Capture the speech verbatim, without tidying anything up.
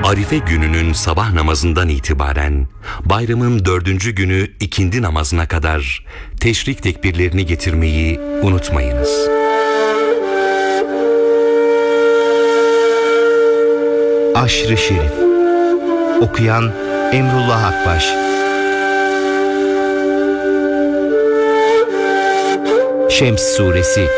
Arife gününün sabah namazından itibaren bayramın dördüncü günü ikindi namazına kadar teşrik tekbirlerini getirmeyi unutmayınız. Aşr-ı Şerif. Okuyan Emrullah Akbaş. Şems Suresi